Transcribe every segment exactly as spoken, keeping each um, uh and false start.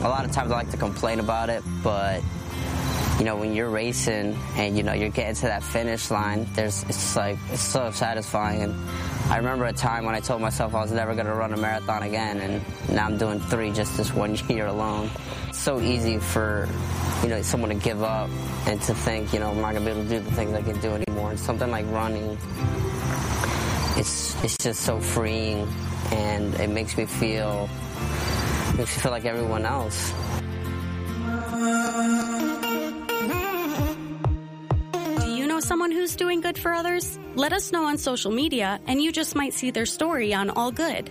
A lot of times I like to complain about it, but, you know, when you're racing and, you know, you're getting to that finish line, there's, it's just like, it's so satisfying. And I remember a time when I told myself I was never going to run a marathon again, and now I'm doing three just this one year alone. It's so easy for, you know, someone to give up and to think, you know, I'm not going to be able to do the things I can do anymore. And something like running, it's, it's just so freeing, and it makes me feel, makes me feel like everyone else. Someone who's doing good for others? Let us know on social media, and you just might see their story on All Good.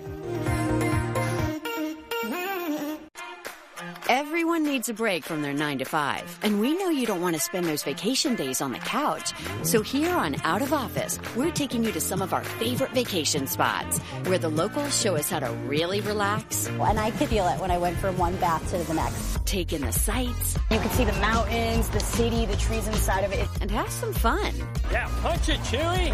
Everyone needs a break from their nine to five, and we know you don't want to spend those vacation days on the couch. So here on Out of Office, we're taking you to some of our favorite vacation spots where the locals show us how to really relax. And I could feel it when I went from one bath to the next. Take in the sights. You can see the mountains, the city, the trees inside of it. And have some fun. Yeah, punch it, Chewie!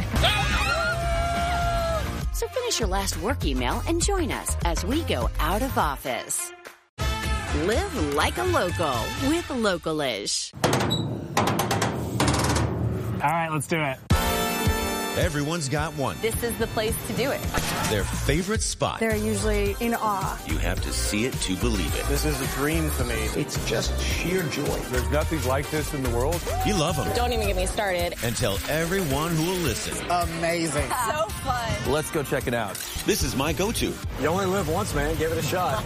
So finish your last work email and join us as we go out of office. Live like a local with Localish. All right, let's do it. Everyone's got one. This is the place to do it. Their favorite spot. They're usually in awe. You have to see it to believe it. This is a dream for me. It's just sheer joy. There's nothing like this in the world. You love them. Don't even get me started. And tell everyone who will listen. Amazing. So fun. Let's go check it out. This is my go-to. You only live once, man. Give it a shot.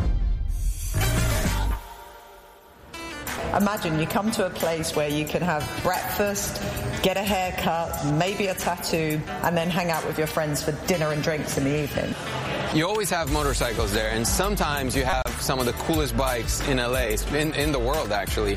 Imagine you come to a place where you can have breakfast, get a haircut, maybe a tattoo, and then hang out with your friends for dinner and drinks in the evening. You always have motorcycles there, and sometimes you have some of the coolest bikes in L A, in, in the world, actually.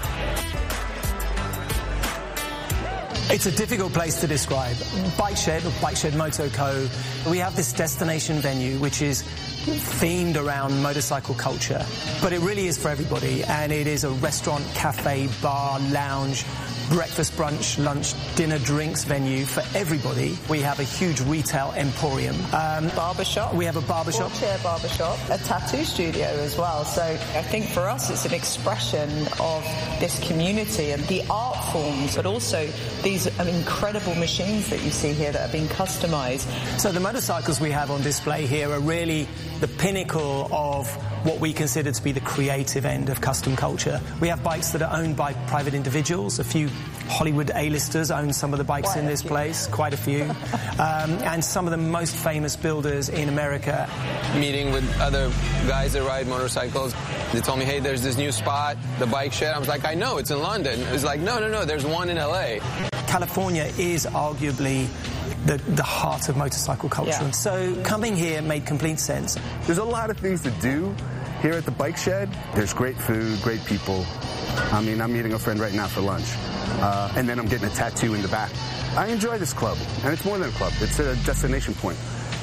It's a difficult place to describe. Bike Shed, or Bike Shed Moto Co. We have this destination venue which is themed around motorcycle culture, but it really is for everybody, and it is a restaurant, cafe, bar, lounge, breakfast, brunch, lunch, dinner, drinks venue for everybody. We have a huge retail emporium. Um, barbershop. We have a barbershop. Four-chair barbershop. A tattoo studio as well. So I think for us it's an expression of this community and the art forms, but also these um, incredible machines that you see here that have been customized. So the motorcycles we have on display here are really the pinnacle of what we consider to be the creative end of custom culture. We have bikes that are owned by private individuals. A few Hollywood A-listers own some of the bikes quite in this few. place, quite a few. um, and some of the most famous builders in America. Meeting with other guys that ride motorcycles. They told me, hey, there's this new spot, the Bike Shed. I was like, I know, it's in London. It was like, no, no, no, there's one in L A. California is arguably the, the heart of motorcycle culture. Yeah. And so coming here made complete sense. There's a lot of things to do here at the Bike Shed. There's great food, great people. I mean, I'm meeting a friend right now for lunch. Uh, and then I'm getting a tattoo in the back. I enjoy this club, and it's more than a club. It's a destination point.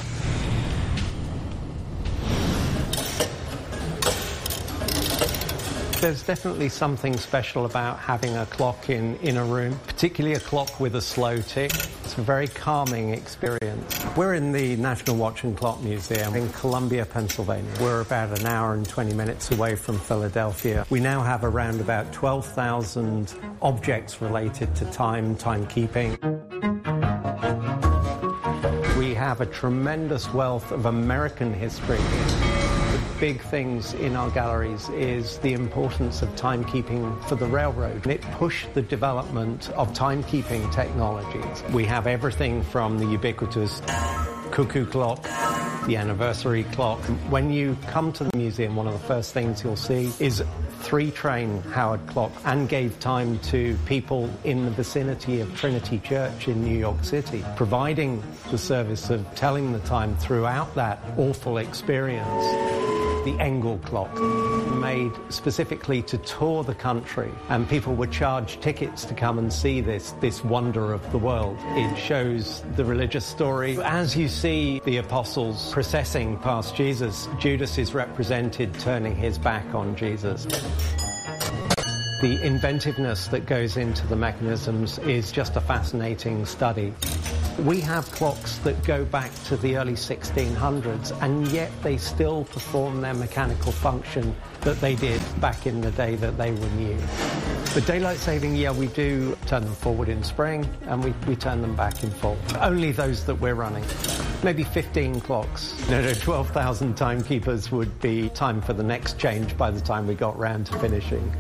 There's definitely something special about having a clock in, in a room, particularly a clock with a slow tick. It's a very calming experience. We're in the National Watch and Clock Museum in Columbia, Pennsylvania. We're about an hour and twenty minutes away from Philadelphia. We now have around about twelve thousand objects related to time, timekeeping. We have a tremendous wealth of American history. Big things in our galleries is the importance of timekeeping for the railroad. It pushed the development of timekeeping technologies. We have everything from the ubiquitous cuckoo clock, the anniversary clock. When you come to the museum, one of the first things you'll see is three-train Howard clock, and gave time to people in the vicinity of Trinity Church in New York City, providing the service of telling the time throughout that awful experience. The Engel clock, made specifically to tour the country, and people were charged tickets to come and see this, this wonder of the world. It shows the religious story. As you see the apostles processing past Jesus, Judas is represented turning his back on Jesus. The inventiveness that goes into the mechanisms is just a fascinating study. We have clocks that go back to the early sixteen hundreds, and yet they still perform their mechanical function that they did back in the day that they were new. For daylight saving, yeah, we do turn them forward in spring, and we, we turn them back in fall. Only those that we're running. Maybe fifteen clocks. No, no, twelve thousand timekeepers would be time for the next change by the time we got round to finishing.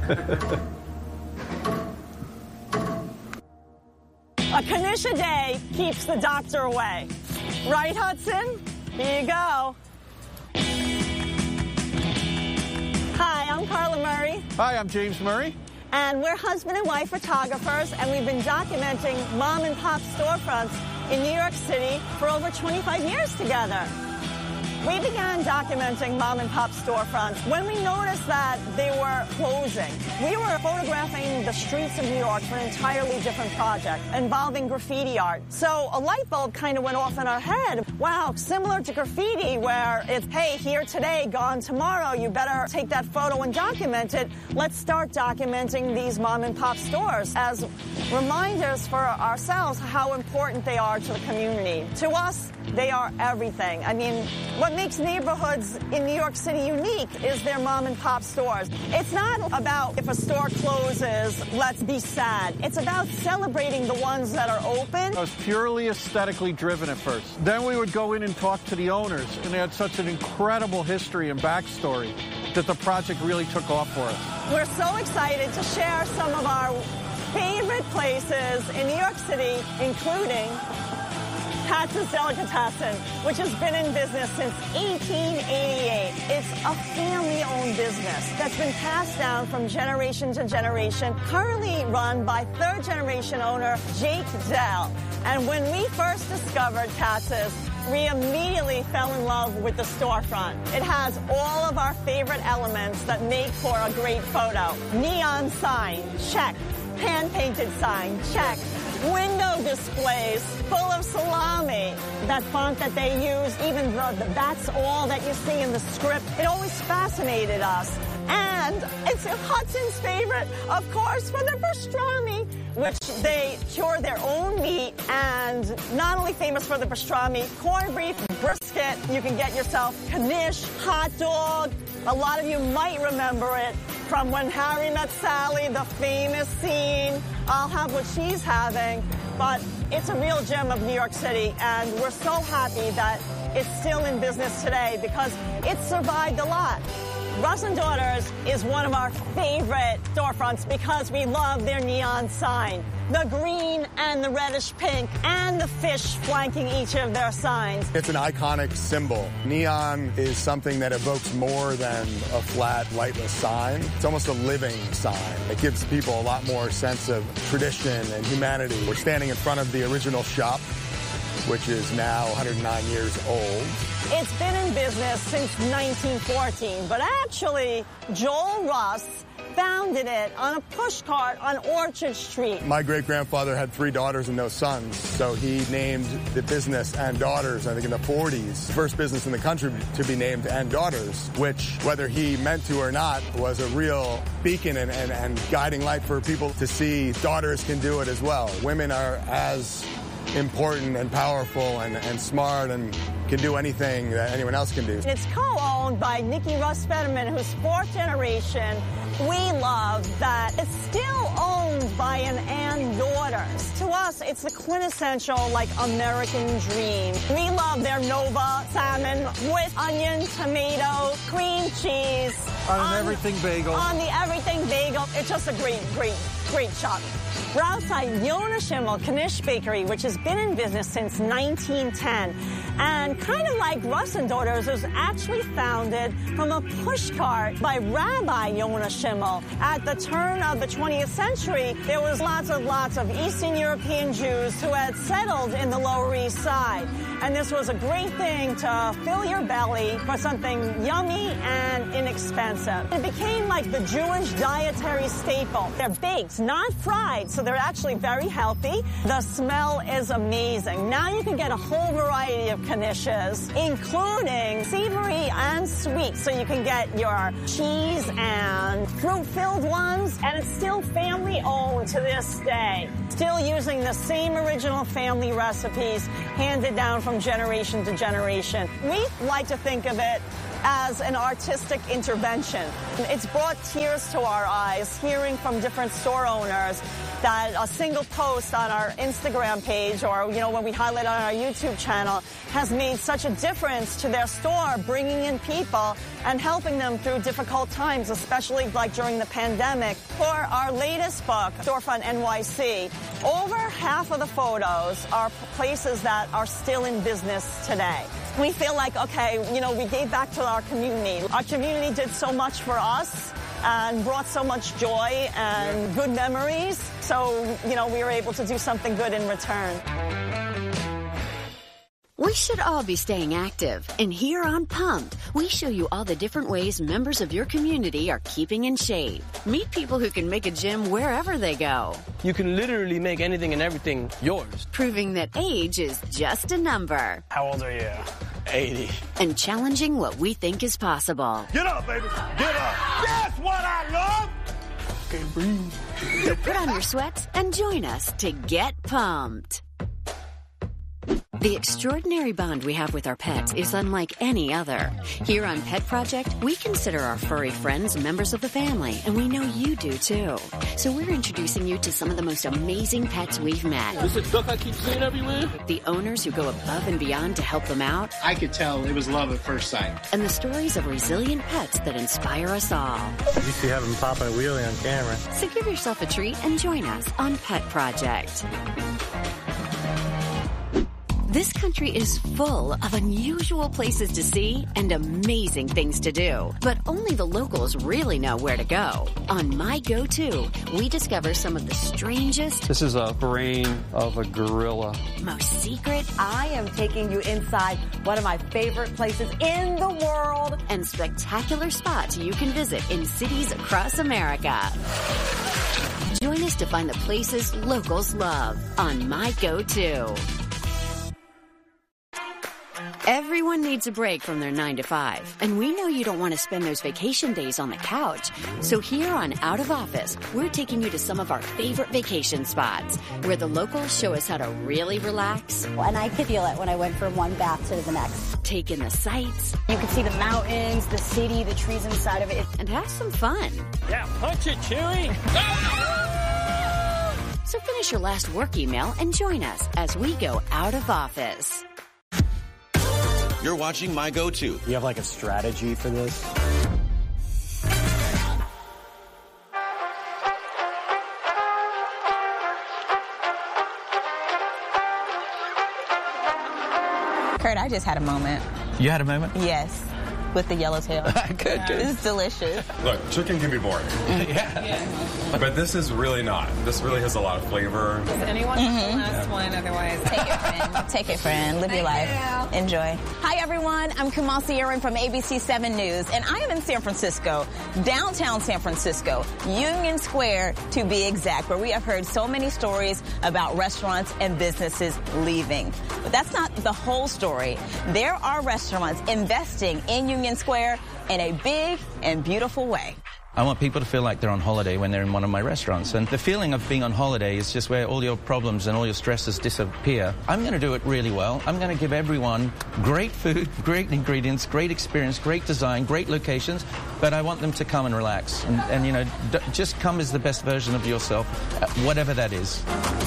A Knish a day keeps the doctor away. Right, Hudson? Here you go. Hi, I'm Carla Murray. Hi, I'm James Murray. And we're husband and wife photographers, and we've been documenting mom and pop storefronts in New York City for over twenty-five years together. We began documenting mom and pop storefronts when we noticed that they were closing. We were photographing the streets of New York for an entirely different project involving graffiti art. So a light bulb kind of went off in our head. Wow, similar to graffiti where it's, hey, here today, gone tomorrow, you better take that photo and document it. Let's start documenting these mom and pop stores as reminders for ourselves how important they are to the community. To us, they are everything. I mean, what makes neighborhoods in New York City unique is their mom and pop stores. It's not about if a store closes, let's be sad. It's about celebrating the ones that are open. I was purely aesthetically driven at first. Then we would go in and talk to the owners, and they had such an incredible history and backstory that the project really took off for us. We're so excited to share some of our favorite places in New York City, including Katz's Delicatessen, which has been in business since eighteen eighty-eight. It's a family-owned business that's been passed down from generation to generation, currently run by third-generation owner Jake Dell. And when we first discovered Katz's, we immediately fell in love with the storefront. It has all of our favorite elements that make for a great photo. Neon sign, check. Hand-painted sign, check. Window displays full of salami. That font that they use, even though that's all that you see in the script, it always fascinated us. And it's Hudson's favorite, of course, for the pastrami, which they cure their own meat, and not only famous for the pastrami, corned beef, brisket, you can get yourself Knish, hot dog. A lot of you might remember it from When Harry Met Sally, the famous scene. I'll have what she's having, but it's a real gem of New York City, and we're so happy that it's still in business today because it survived a lot. Russ and Daughters is one of our favorite storefronts because we love their neon sign. The green and the reddish pink and the fish flanking each of their signs. It's an iconic symbol. Neon is something that evokes more than a flat, lightless sign. It's almost a living sign. It gives people a lot more sense of tradition and humanity. We're standing in front of the original shop, which is now one hundred nine years old. It's been in business since nineteen fourteen, but actually, Joel Russ founded it on a pushcart on Orchard Street. My great-grandfather had three daughters and no sons, so he named the business And Daughters, I think in the forties. The first business in the country to be named And Daughters, which, whether he meant to or not, was a real beacon and, and, and guiding light for people to see daughters can do it as well. Women are as important and powerful and, and smart and can do anything that anyone else can do. It's co-owned by Nikki Russ Fetterman, who's fourth generation. We love that it's still owned by an And Daughters. To us, it's the quintessential, like, American dream. We love their Nova salmon with onion, tomato, cream cheese. On, on an everything bagel. On the everything bagel. It's just a great, great, great shop. We're outside Yonah Schimmel Knish Bakery, which has been in business since nineteen ten. And kind of like Russ and Daughters, it was actually founded from a pushcart by Rabbi Yonah Schimmel. At the turn of the twentieth century, there was lots and lots of Eastern European Jews who had settled in the Lower East Side. And this was a great thing to fill your belly for something yummy and inexpensive. It became like the Jewish dietary staple. They're baked, not fried, so they're actually very healthy. The smell is amazing. Now you can get a whole variety of knishes, including savory and sweet. So you can get your cheese and fruit fruit-filled ones, and it's still family-owned to this day. Still using the same original family recipes handed down from generation to generation. We like to think of it as an artistic intervention. It's brought tears to our eyes hearing from different store owners that a single post on our Instagram page or, you know, when we highlight on our YouTube channel has made such a difference to their store, bringing in people and helping them through difficult times, especially like during the pandemic. For our latest book, Storefront N Y C, over half of the photos are places that are still in business today. We feel like, okay, you know, we gave back to our community. Our community did so much for us and brought so much joy and good memories. So, you know, we were able to do something good in return. We should all be staying active. And here on Pumped, we show you all the different ways members of your community are keeping in shape. Meet people who can make a gym wherever they go. You can literally make anything and everything yours. Proving that age is just a number. How old are you? eighty. And challenging what we think is possible. Get up, baby. Get up. That's what I love. Okay, breathe. So put on your sweats and join us to get pumped. The extraordinary bond we have with our pets is unlike any other. Here on Pet Project, we consider our furry friends members of the family, and we know you do too. So we're introducing you to some of the most amazing pets we've met. This is a duck I keep seeing everywhere? The owners who go above and beyond to help them out. I could tell it was love at first sight. And the stories of resilient pets that inspire us all. You used to have him popping a wheelie on camera. So give yourself a treat and join us on Pet Project. This country is full of unusual places to see and amazing things to do. But only the locals really know where to go. On My Go-To, we discover some of the strangest... This is a brain of a gorilla. ...most secret... I am taking you inside one of my favorite places in the world. ...and spectacular spots you can visit in cities across America. Join us to find the places locals love on My Go-To. Everyone needs a break from their nine to five, and we know you don't want to spend those vacation days on the couch. So here on Out of Office, we're taking you to some of our favorite vacation spots, where the locals show us how to really relax. And I could feel it when I went from one bath to the next. Take in the sights. You could see the mountains, the city, the trees inside of it. And have some fun. Yeah, punch it, Chewy. So finish your last work email and join us as we go out of office. You're watching My Go-To. Do you have like a strategy for this? Kurt, I just had a moment. You had a moment? Yes. With the yellowtail. Good, good. This is delicious. Look, chicken can be boring. yeah. yeah. But this is really not. This really has a lot of flavor. Does anyone mm-hmm. want the last yeah. one? Otherwise, take it, friend. Take it, friend. Live your life. You. Enjoy. Hi, everyone. I'm Kumasi Irwin from A B C seven News, and I am in San Francisco, downtown San Francisco, Union Square to be exact, where we have heard so many stories about restaurants and businesses leaving. But that's not the whole story. There are restaurants investing in Union Square in a big and beautiful way. I want people to feel like they're on holiday when they're in one of my restaurants. And the feeling of being on holiday is just where all your problems and all your stresses disappear. I'm going to do it really well. I'm going to give everyone great food, great ingredients, great experience, great design, great locations. But I want them to come and relax. And, and you know, d- just come as the best version of yourself, uh, whatever that is.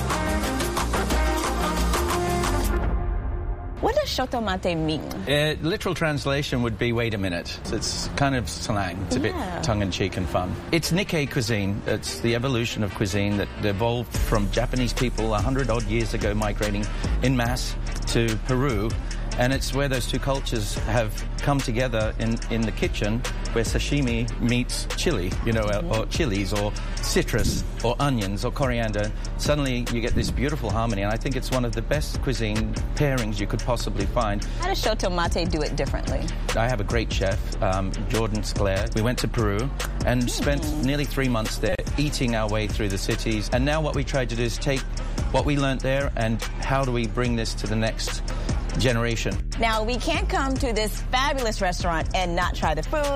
What does Shotomate mean? Uh, literal translation would be, wait a minute. It's kind of slang. It's a yeah. bit tongue-in-cheek and fun. It's Nikkei cuisine. It's the evolution of cuisine that evolved from Japanese people one hundred odd years ago migrating en masse to Peru. And it's where those two cultures have come together in, in the kitchen, where sashimi meets chili, you know, mm-hmm. or, or chilies, or citrus, or onions, or coriander. Suddenly you get this beautiful harmony, and I think it's one of the best cuisine pairings you could possibly find. How does Shotomate do it differently? I have a great chef, um, Jordan Sclair. We went to Peru and mm. spent nearly three months there eating our way through the cities. And now what we tried to do is take what we learned there and how do we bring this to the next generation. Now, we can't come to this fabulous restaurant and not try the food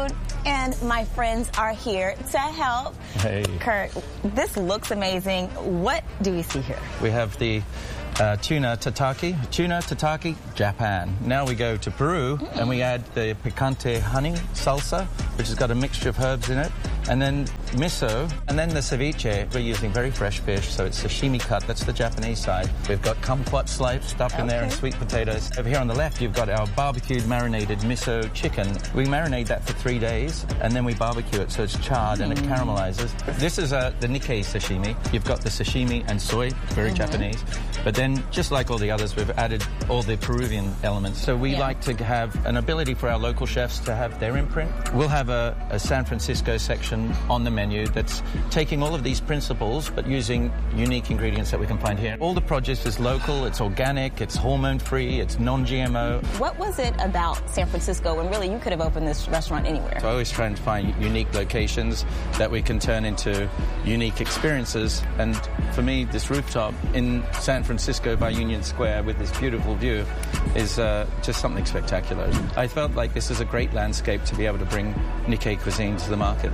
And my friends are here to help. Hey. Kurt, this looks amazing. What do we see here? We have the uh, tuna tataki. Tuna tataki, Japan. Now we go to Peru mm. and we add the picante honey salsa, which has got a mixture of herbs in it. And then miso, and then the ceviche. We're using very fresh fish, so it's sashimi cut. That's the Japanese side. We've got kumquat sliced up in okay. there and sweet potatoes. Over here on the left, you've got our barbecued marinated miso chicken. We marinate that for three days, and then we barbecue it so it's charred mm. and it caramelizes. This is uh, the Nikkei sashimi. You've got the sashimi and soy, very mm-hmm. Japanese. But then, just like all the others, we've added all the Peruvian elements. So we yeah. like to have an ability for our local chefs to have their imprint. We'll have a, a San Francisco section on the menu that's taking all of these principles but using unique ingredients that we can find here. All the produce is local, it's organic, it's hormone-free, it's non-G M O. What was it about San Francisco when really you could have opened this restaurant anywhere? So I always try to find unique locations that we can turn into unique experiences, and for me this rooftop in San Francisco by Union Square with this beautiful view is uh, just something spectacular. I felt like this is a great landscape to be able to bring Nikkei cuisine to the market.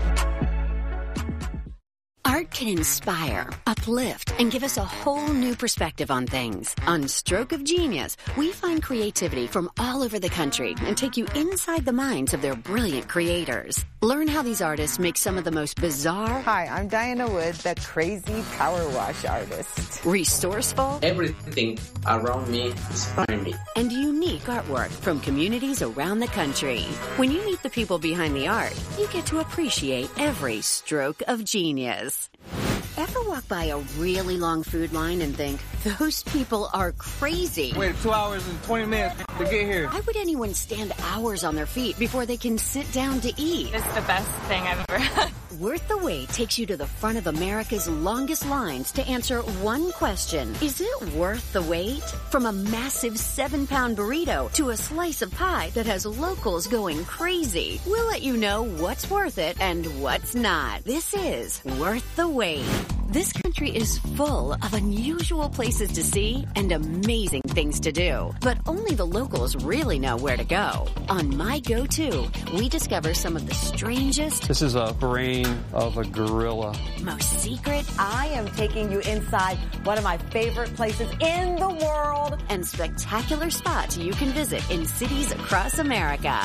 Art can inspire, uplift, and give us a whole new perspective on things. On Stroke of Genius, we find creativity from all over the country and take you inside the minds of their brilliant creators. Learn how these artists make some of the most bizarre... Hi, I'm Diana Wood, the crazy power wash artist. Resourceful... Everything around me inspires me. And unique artwork from communities around the country. When you meet the people behind the art, you get to appreciate every stroke of genius. Ever walk by a really long food line and think, those people are crazy? Wait two hours and twenty minutes to get here. Why would anyone stand hours on their feet before they can sit down to eat? It's the best thing I've ever had. Worth the Wait takes you to the front of America's longest lines to answer one question. Is it worth the wait? From a massive seven-pound burrito to a slice of pie that has locals going crazy, we'll let you know what's worth it and what's not. This is Worth the Wait. This country is full of unusual places to see and amazing things to do. But only the locals really know where to go. On My Go-To, we discover some of the strangest... This is a brain of a gorilla. Most secret... I am taking you inside one of my favorite places in the world. And spectacular spots you can visit in cities across America.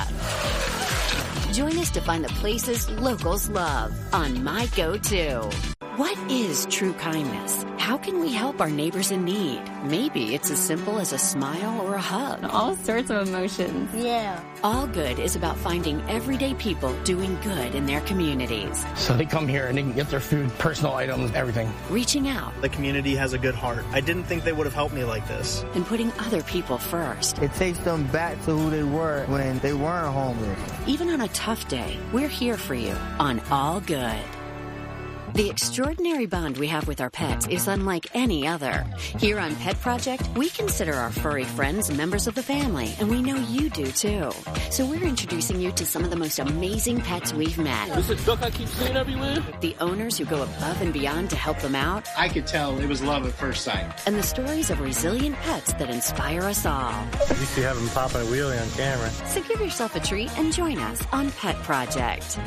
Join us to find the places locals love on My Go-To. What is true kindness? How can we help our neighbors in need? Maybe it's as simple as a smile or a hug. All sorts of emotions. Yeah. All Good is about finding everyday people doing good in their communities. So they come here and they can get their food, personal items, everything. Reaching out. The community has a good heart. I didn't think they would have helped me like this. And putting other people first. It takes them back to who they were when they weren't homeless. Even on a tough day, we're here for you on All Good. The extraordinary bond we have with our pets is unlike any other. Here on Pet Project, we consider our furry friends members of the family, and we know you do too. So we're introducing you to some of the most amazing pets we've met. This is a duck I keep seeing everywhere. The owners who go above and beyond to help them out. I could tell it was love at first sight. And the stories of resilient pets that inspire us all. At least you have them popping a wheelie on camera. So give yourself a treat and join us on Pet Project.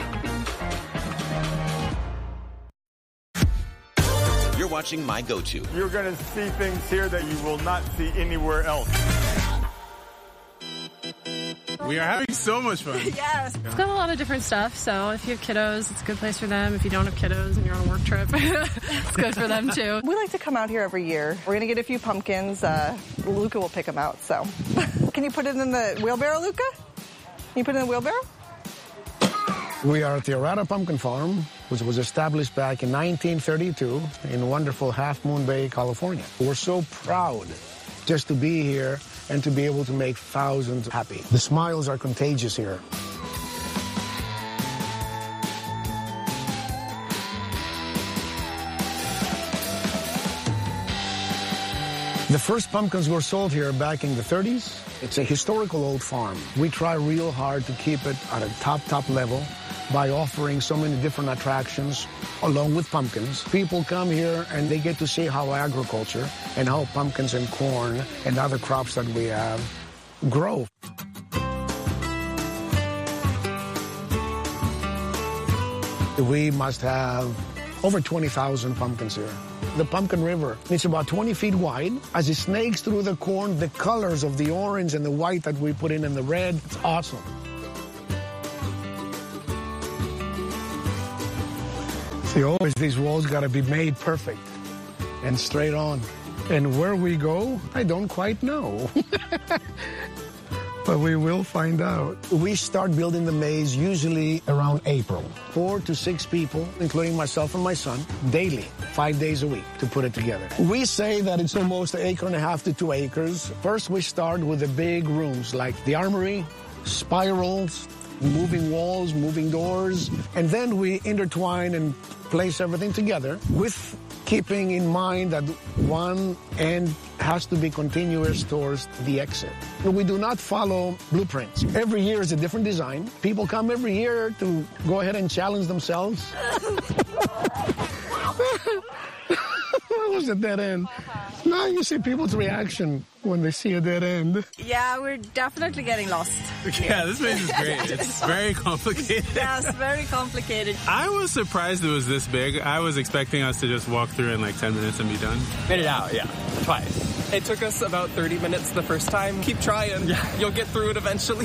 You're watching My Go-To. You're going to see things here that you will not see anywhere else. We are having so much fun. Yes. It's got a lot of different stuff, so if you have kiddos, it's a good place for them. If you don't have kiddos and you're on a work trip, it's good for them too. We like to come out here every year. We're going to get a few pumpkins. Uh, Luca will pick them out, so. Can you put it in the wheelbarrow, Luca? Can you put it in the wheelbarrow? We are at the Arata Pumpkin Farm, which was established back in nineteen thirty-two in wonderful Half Moon Bay, California. We're so proud just to be here and to be able to make thousands happy. The smiles are contagious here. The first pumpkins were sold here back in the thirties. It's a historical old farm. We try real hard to keep it at a top, top level by offering so many different attractions along with pumpkins. People come here and they get to see how agriculture and how pumpkins and corn and other crops that we have grow. We must have over twenty thousand pumpkins here. The Pumpkin River, it's about twenty feet wide. As it snakes through the corn, the colors of the orange and the white that we put in and the red, it's awesome. See, always these walls got to be made perfect and straight on. And where we go, I don't quite know. But we will find out. We start building the maze usually around April. Four to six people, including myself and my son, daily, five days a week to put it together. We say that it's almost an acre and a half to two acres. First, we start with the big rooms like the armory, spirals, moving walls, moving doors, and then we intertwine and place everything together with keeping in mind that one end has to be continuous towards the exit. We do not follow blueprints. Every year is a different design. People come every year to go ahead and challenge themselves. That was a dead end. Now you see people's reaction when they see a dead end. Yeah, we're definitely getting lost. Yeah, this maze is great. It's very complicated. Yes, very complicated. I was surprised it was this big. I was expecting us to just walk through in like ten minutes and be done. Made it out, yeah. Twice. It took us about thirty minutes the first time. Keep trying. Yeah. You'll get through it eventually.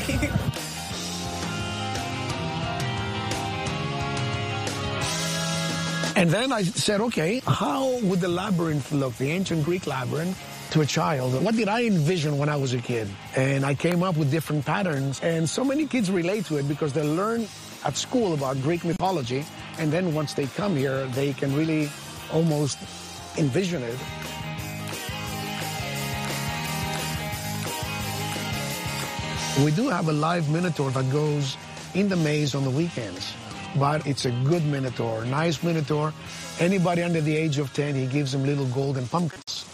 And then I said, okay, how would the labyrinth look, the ancient Greek labyrinth, to a child? What did I envision when I was a kid? And I came up with different patterns. And so many kids relate to it because they learn at school about Greek mythology. And then once they come here, they can really almost envision it. We do have a live Minotaur that goes in the maze on the weekends. But it's a good Minotaur, nice Minotaur. Anybody under the age of ten, he gives them little golden pumpkins.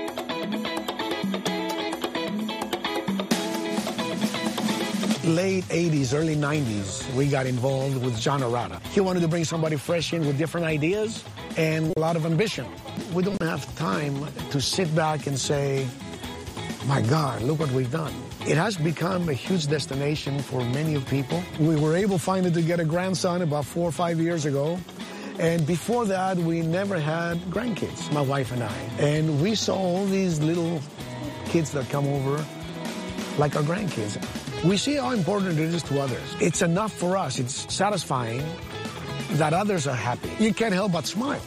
Late eighties, early nineties, we got involved with John Arata. He wanted to bring somebody fresh in with different ideas and a lot of ambition. We don't have time to sit back and say, my God, look what we've done. It has become a huge destination for many of people. We were able finally to get a grandson about four or five years ago. And before that, we never had grandkids, my wife and I. And we saw all these little kids that come over like our grandkids. We see how important it is to others. It's enough for us. It's satisfying that others are happy. You can't help but smile.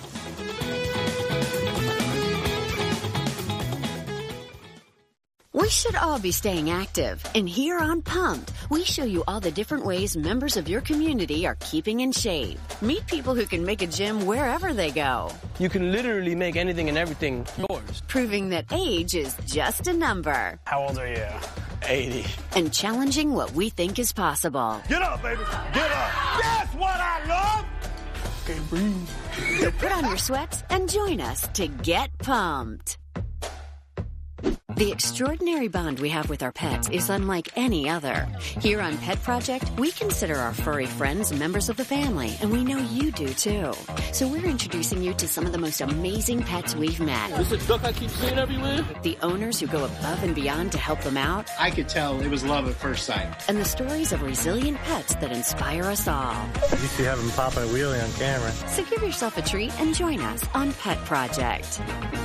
We should all be staying active. And here on Pumped, we show you all the different ways members of your community are keeping in shape. Meet people who can make a gym wherever they go. You can literally make anything and everything yours. Proving that age is just a number. How old are you? eighty. And challenging what we think is possible. Get up, baby. Get up. That's what I love. Okay, breathe. So put on your sweats and join us to get pumped. The extraordinary bond we have with our pets is unlike any other. Here on Pet Project, we consider our furry friends members of the family, and we know you do too. So we're introducing you to some of the most amazing pets we've met. This is a duck I keep seeing everywhere. The owners who go above and beyond to help them out. I could tell it was love at first sight. And the stories of resilient pets that inspire us all. You used to have them popping a wheelie on camera. So give yourself a treat and join us on Pet Project.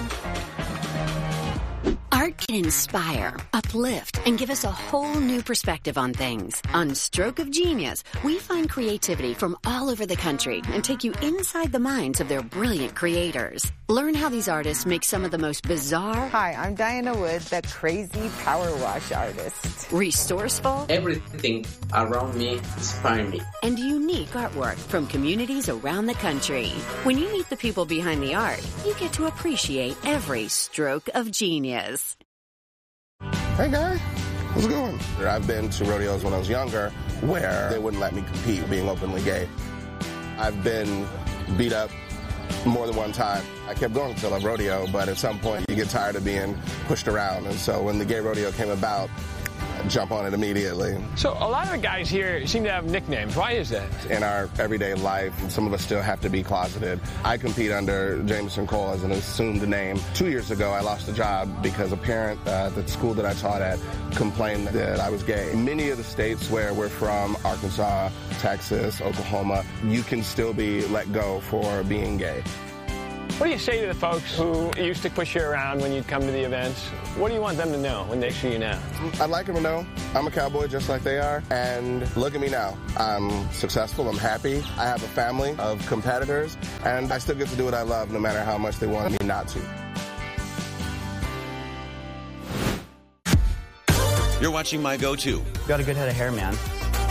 Art can inspire, uplift, and give us a whole new perspective on things. On Stroke of Genius, we find creativity from all over the country and take you inside the minds of their brilliant creators. Learn how these artists make some of the most bizarre... Hi, I'm Diana Wood, the crazy power wash artist. Resourceful... Everything around me inspires me. And unique artwork from communities around the country. When you meet the people behind the art, you get to appreciate every stroke of genius. Hey, guy. How's it going? I've been to rodeos when I was younger where they wouldn't let me compete being openly gay. I've been beat up more than one time. I kept going until a rodeo, but at some point you get tired of being pushed around. And so when the gay rodeo came about, jump on it immediately. So a lot of the guys here seem to have nicknames. Why is that? In our everyday life, some of us still have to be closeted. I compete under Jameson Cole as an assumed name. Two years ago, I lost a job because a parent uh, at the school that I taught at complained that I was gay. Many of the states where we're from, Arkansas, Texas, Oklahoma, you can still be let go for being gay. What do you say to the folks who used to push you around when you'd come to the events? What do you want them to know when they see you now? I'd like them to know I'm a cowboy just like they are, and look at me now. I'm successful, I'm happy, I have a family of competitors, and I still get to do what I love no matter how much they want me not to. You're watching My Go-To. Got a good head of hair, man.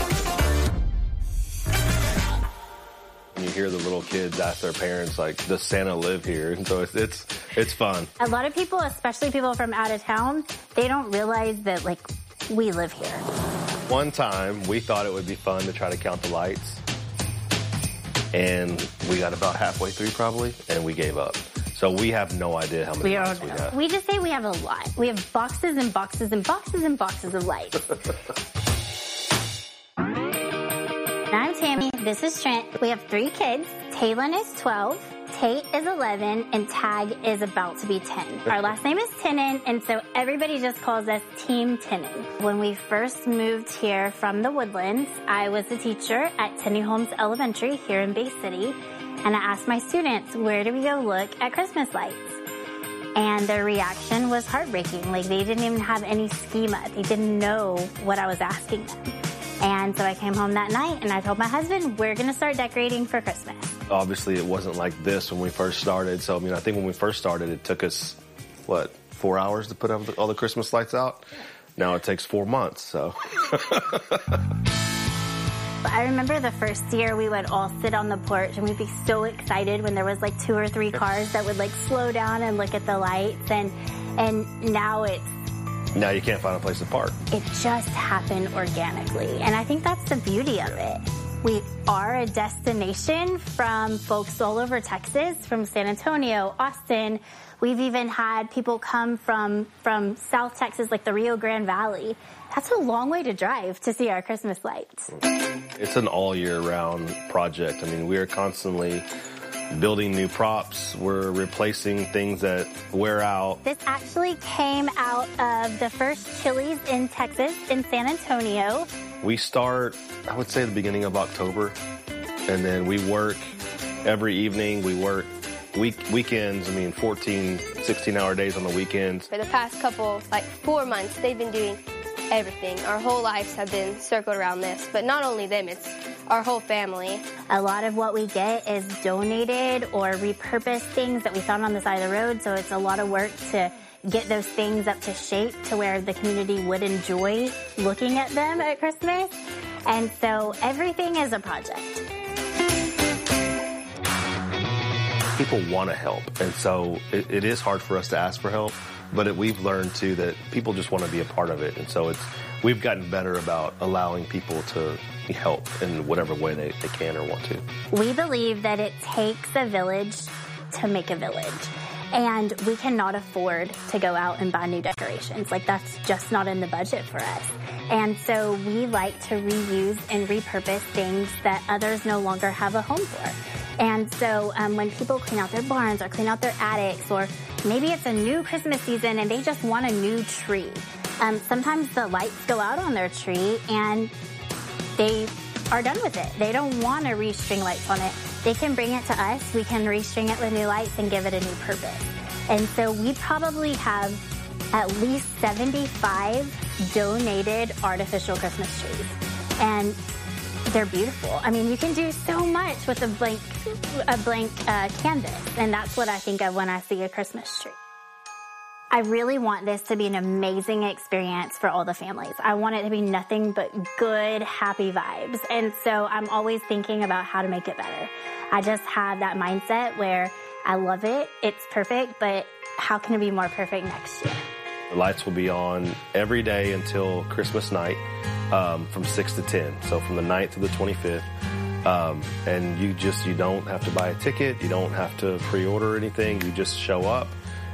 You hear the little kids ask their parents, like, does Santa live here? And so it's, it's it's fun. A lot of people, especially people from out of town, they don't realize that, like, we live here. One time, we thought it would be fun to try to count the lights. And we got about halfway through, probably, and we gave up. So we have no idea how many we lights are, we have. We just say we have a lot. We have boxes and boxes and boxes and boxes of lights. I'm Tammy. This is Trent. We have three kids. Taylin is twelve, Tate is eleven, and Tag is about to be ten. Our last name is Tenen, and so everybody just calls us Team Tenen. When we first moved here from the Woodlands, I was a teacher at Tenny Holmes Elementary here in Bay City, and I asked my students, where do we go look at Christmas lights? And their reaction was heartbreaking. Like, they didn't even have any schema. They didn't know what I was asking them. And so I came home that night and I told my husband, we're going to start decorating for Christmas. Obviously, it wasn't like this when we first started. So, I mean, I think when we first started, it took us, what, four hours to put all the Christmas lights out? Now it takes four months, so. I remember the first year we would all sit on the porch and we'd be so excited when there was like two or three cars that would like slow down and look at the lights. And, and now it's, Now you can't find a place to park. It just happened organically. And I think that's the beauty of it. We are a destination from folks all over Texas, from San Antonio, Austin. We've even had people come from, from South Texas, like the Rio Grande Valley. That's a long way to drive to see our Christmas lights. It's an all year round project. I mean, we are constantly building new props. We're replacing things that wear out. This actually came out of the first Chili's in Texas, in San Antonio. We start, I would say, the beginning of October, and then we work every evening. We work week weekends, I mean, fourteen, sixteen hour days on the weekends. For the past couple, like four months, they've been doing everything. Our whole lives have been circled around this, but not only them, it's our whole family. A lot of what we get is donated or repurposed things that we found on the side of the road, so it's a lot of work to get those things up to shape to where the community would enjoy looking at them at Christmas. And so everything is a project. People want to help, and so it, it is hard for us to ask for help, but it, we've learned too that people just want to be a part of it, and so it's we've gotten better about allowing people to help in whatever way they, they can or want to. We believe that it takes a village to make a village, and we cannot afford to go out and buy new decorations. Like, that's just not in the budget for us. And so we like to reuse and repurpose things that others no longer have a home for. And so um, when people clean out their barns or clean out their attics, or maybe it's a new Christmas season and they just want a new tree, um, sometimes the lights go out on their tree and they are done with it. They don't want to restring lights on it. They can bring it to us. We can restring it with new lights and give it a new purpose. And so we probably have at least seventy-five donated artificial Christmas trees. And they're beautiful. I mean, you can do so much with a blank, a blank uh, canvas. And that's what I think of when I see a Christmas tree. I really want this to be an amazing experience for all the families. I want it to be nothing but good, happy vibes. And so I'm always thinking about how to make it better. I just have that mindset where I love it, it's perfect, but how can it be more perfect next year? The lights will be on every day until Christmas night, um, from six to ten. So from the ninth to the twenty-fifth. Um, and you just, you don't have to buy a ticket. You don't have to pre-order anything. You just show up.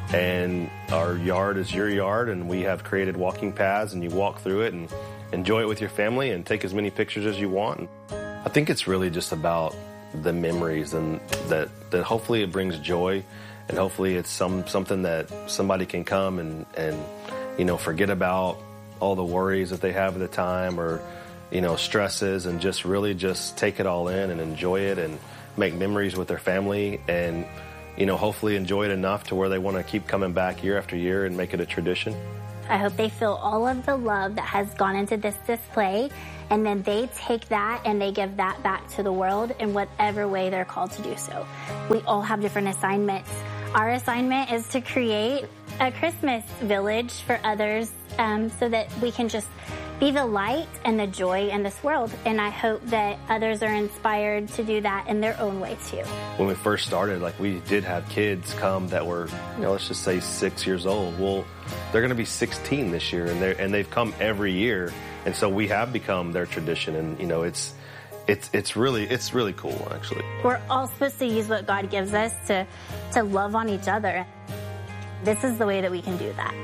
And our yard is your yard, and we have created walking paths, and you walk through it and enjoy it with your family and take as many pictures as you want. I think it's really just about the memories, and that, that hopefully it brings joy, and hopefully it's some something that somebody can come and, and you know, forget about all the worries that they have at the time, or, you know, stresses, and just really just take it all in and enjoy it and make memories with their family, and, you know, hopefully enjoy it enough to where they want to keep coming back year after year and make it a tradition. I hope they feel all of the love that has gone into this display, and then they take that and they give that back to the world in whatever way they're called to do so. We all have different assignments. Our assignment is to create a Christmas village for others, um, so that we can just be the light and the joy in this world. And I hope that others are inspired to do that in their own way too. When we first started, like, we did have kids come that were, you know, let's just say six years old. Well, they're going to be sixteen this year, and they and they've come every year, and so we have become their tradition. And you know, it's it's it's really it's really cool, actually. We're all supposed to use what God gives us to to love on each other. This is the way that we can do that.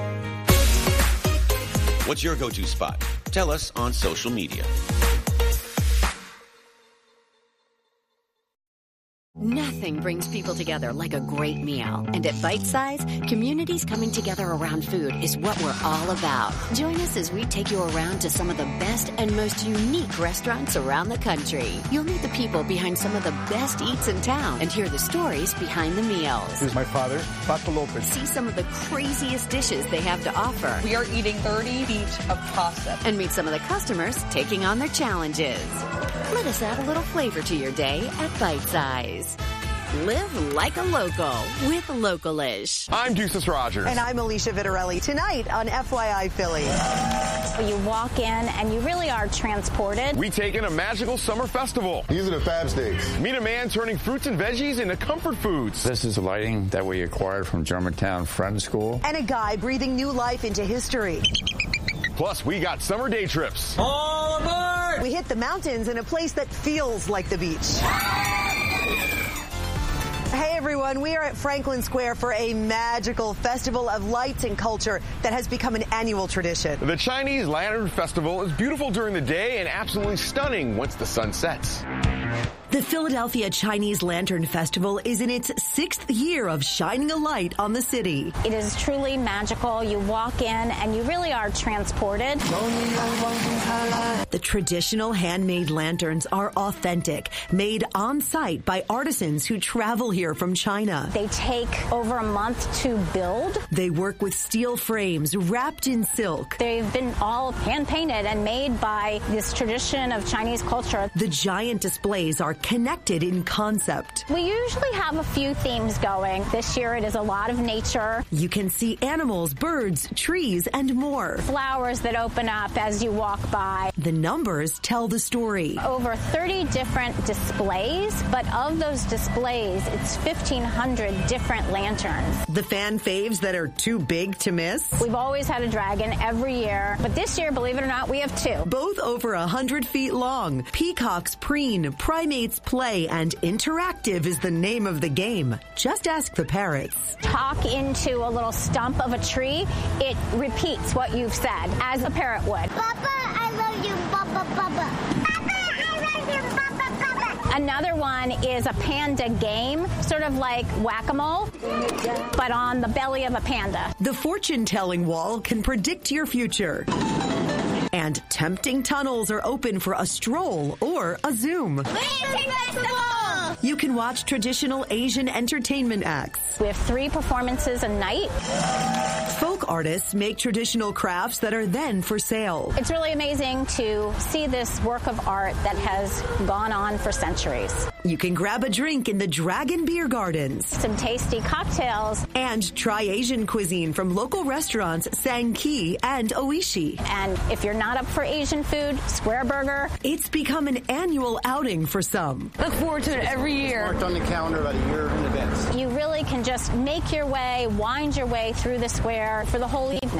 What's your go-to spot? Tell us on social media. Nothing brings people together like a great meal. And at Bite Size, communities coming together around food is what we're all about. Join us as we take you around to some of the best and most unique restaurants around the country. You'll meet the people behind some of the best eats in town and hear the stories behind the meals. This is my father, Pato Lopez. See some of the craziest dishes they have to offer. We are eating thirty feet of pasta. And meet some of the customers taking on their challenges. Let us add a little flavor to your day at Bite Size. Live like a local with Localish. I'm Deuces Rogers. And I'm Alicia Vitarelli. Tonight on F Y I Philly. You walk in and you really are transported. We take in a magical summer festival. These are the Fab Sticks. Meet a man turning fruits and veggies into comfort foods. This is lighting that we acquired from Germantown Friends School. And a guy breathing new life into history. Plus, we got summer day trips. All aboard! We hit the mountains in a place that feels like the beach. Hey everyone, we are at Franklin Square for a magical festival of lights and culture that has become an annual tradition. The Chinese Lantern Festival is beautiful during the day and absolutely stunning once the sun sets. The Philadelphia Chinese Lantern Festival is in its sixth year of shining a light on the city. It is truly magical. You walk in and you really are transported. The traditional handmade lanterns are authentic, made on site by artisans who travel here from China. They take over a month to build. They work with steel frames wrapped in silk. They've been all hand painted and made by this tradition of Chinese culture. The giant displays are connected in concept. We usually have a few themes going. This year it is a lot of nature. You can see animals, birds, trees, and more. Flowers that open up as you walk by. The numbers tell the story. Over thirty different displays, but of those displays, it's fifteen hundred different lanterns. The fan faves that are too big to miss? We've always had a dragon every year, but this year, believe it or not, we have two. Both over one hundred feet long. Peacocks preen, primates play, and interactive is the name of the game. Just ask the parrots. Talk into a little stump of a tree. It repeats what you've said, as a parrot would. Papa, I love you, Papa, Papa. Papa, I love you, Papa, Papa. Another one is a panda game, sort of like whack-a-mole, but on the belly of a panda. The fortune-telling wall can predict your future. And tempting tunnels are open for a stroll or a zoom. Lantern Festival! You can watch traditional Asian entertainment acts. We have three performances a night. Folk artists make traditional crafts that are then for sale. It's really amazing to see this work of art that has gone on for centuries. You can grab a drink in the Dragon Beer Gardens. Some tasty cocktails. And try Asian cuisine from local restaurants Sang Ki and Oishi. And if you're not up for Asian food, Square Burger. It's become an annual outing for some. Look forward to it every year. It's marked on the calendar about a year in advance. You really can just make your way, wind your way through the square for the whole evening.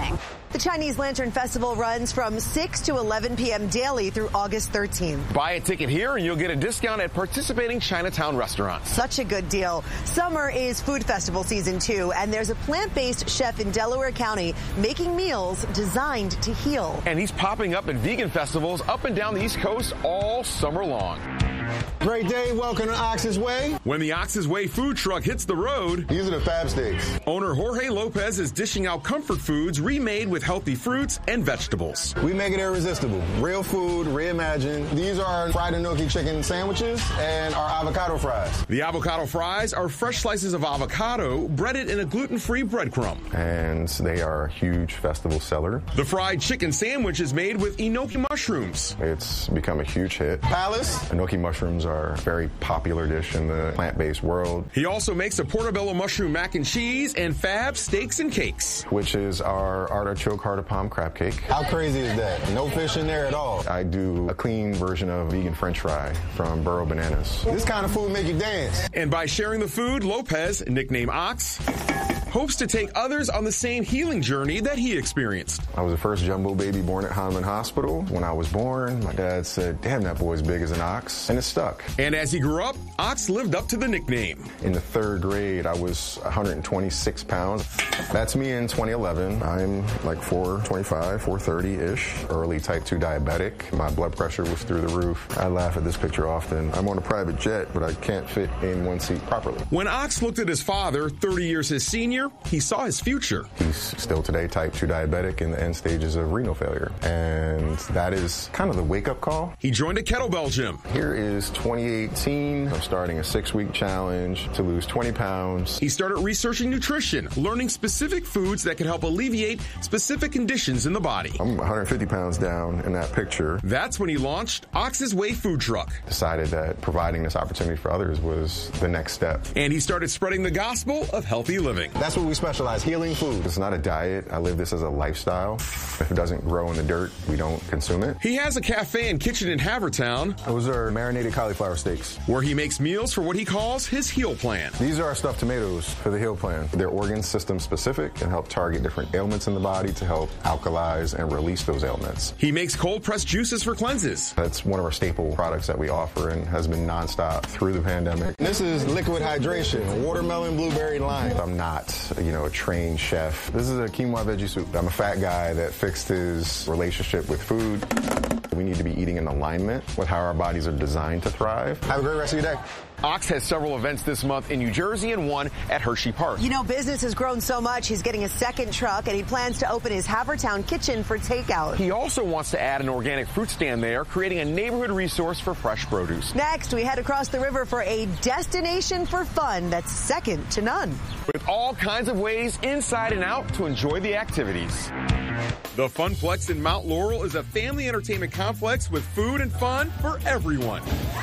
The Chinese Lantern Festival runs from six to eleven p.m. daily through August thirteenth. Buy a ticket here and you'll get a discount at participating Chinatown restaurants. Such a good deal. Summer is food festival season two, and there's a plant-based chef in Delaware County making meals designed to heal. And he's popping up at vegan festivals up and down the East Coast all summer long. Great day. Welcome to Ox's Way. When the Ox's Way food truck hits the road, these are the Fab Steaks. Owner Jorge Lopez is dishing out comfort foods remade with healthy fruits and vegetables. We make it irresistible. Real food, reimagined. These are fried enoki chicken sandwiches and our avocado fries. The avocado fries are fresh slices of avocado breaded in a gluten-free breadcrumb. And they are a huge festival seller. The fried chicken sandwich is made with enoki mushrooms. It's become a huge hit. Palace. Enoki mushrooms are a very popular dish in the plant-based world. He also makes a portobello mushroom mac and cheese and Fab steaks and cakes, which is our artichoke heart of palm crab cake. How crazy is that? No fish in there at all. I do a clean version of vegan French fry from Burro Bananas. This kind of food make you dance. And by sharing the food, Lopez, nicknamed Ox, hopes to take others on the same healing journey that he experienced. I was the first jumbo baby born at Hahnemann Hospital. When I was born, my dad said, damn, that boy's big as an ox, and it stuck. And as he grew up, Ox lived up to the nickname. In the third grade, I was one hundred twenty-six pounds. That's me in twenty eleven. I'm like four twenty-five, four thirty-ish, early type two diabetic. My blood pressure was through the roof. I laugh at this picture often. I'm on a private jet, but I can't fit in one seat properly. When Ox looked at his father, thirty years his senior, he saw his future. He's still today type two diabetic in the end stages of renal failure. And that is kind of the wake-up call. He joined a kettlebell gym. Here is twenty eighteen. I'm starting a six-week challenge to lose twenty pounds. He started researching nutrition, learning specific foods that could help alleviate specific conditions in the body. I'm one hundred fifty pounds down in that picture. That's when he launched Ox's Way Food Truck. Decided that providing this opportunity for others was the next step. And he started spreading the gospel of healthy living. That's what we specialize, healing food. It's not a diet. I live this as a lifestyle. If it doesn't grow in the dirt, we don't consume it. He has a cafe and kitchen in Havertown. Those are marinated cauliflower steaks. Where he makes meals for what he calls his heal plan. These are our stuffed tomatoes for the heal plan. They're organ system specific and help target different ailments in the body to help alkalize and release those ailments. He makes cold pressed juices for cleanses. That's one of our staple products that we offer and has been nonstop through the pandemic. This is liquid hydration, watermelon, blueberry, lime. I'm not, you know, a trained chef. This is a quinoa veggie soup. I'm a fat guy that fixed his relationship with food. We need to be eating in alignment with how our bodies are designed to thrive. Have a great rest of your day. Ox has several events this month in New Jersey and one at Hershey Park. You know, business has grown so much, he's getting a second truck, and he plans to open his Havertown kitchen for takeout. He also wants to add an organic fruit stand there, creating a neighborhood resource for fresh produce. Next, we head across the river for a destination for fun that's second to none. With all kinds of ways inside and out to enjoy the activities. The Funplex in Mount Laurel is a family entertainment complex with food and fun for everyone.